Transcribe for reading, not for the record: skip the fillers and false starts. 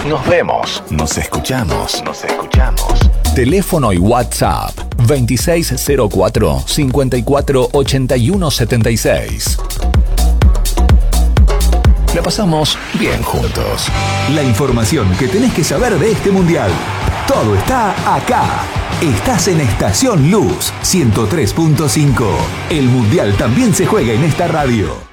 Nos vemos. Nos escuchamos. Teléfono y WhatsApp 2604 54 81 76. La pasamos bien juntos. La información que tenés que saber de este mundial. Todo está acá. Estás en Estación Luz 103.5. El mundial también se juega en esta radio.